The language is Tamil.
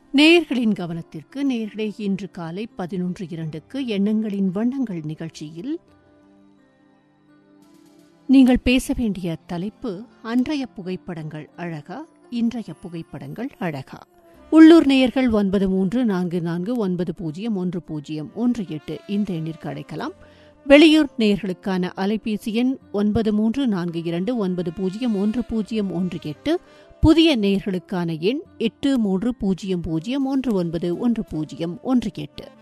நேயர்களின் கவனத்திற்கு. நேயர்களே, இன்று காலை 11:02க்கு எண்ணங்களின் வண்ணங்கள் நிகழ்ச்சியில் நீங்கள் பேச வேண்டிய தலைப்பு அன்றைய புகைப்படங்கள் அழகா, இன்றைய புகைப்படங்கள் அழகா. உள்ளூர் நேயர்கள் 9344901018 இந்த எண்ணிற்கு அழைக்கலாம். வெளியூர் நேயர்களுக்கான அலைபேசி எண் 9342901018. புதிய நேயர்களுக்கான எண் 8300191018.